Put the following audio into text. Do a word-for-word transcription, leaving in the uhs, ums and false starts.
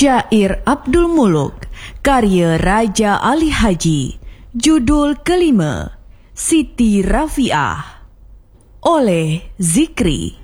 Syair Abdul Muluk, karya Raja Ali Haji, judul kelima, Siti Rafiah, oleh Zikri.